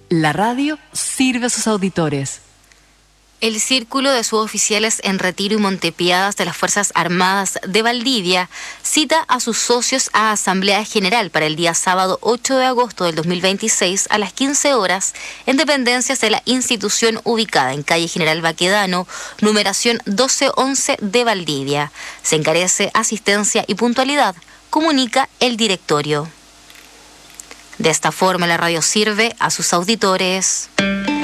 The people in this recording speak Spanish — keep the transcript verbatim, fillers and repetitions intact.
La radio sirve a sus auditores. El Círculo de Suboficiales en Retiro y Montepiadas de las Fuerzas Armadas de Valdivia cita a sus socios a Asamblea General para el día sábado ocho de agosto del dos mil veintiséis a las quince horas en dependencias de la institución ubicada en calle General Baquedano, numeración doce once de Valdivia. Se encarece asistencia y puntualidad, comunica el directorio. De esta forma la radio sirve a sus auditores.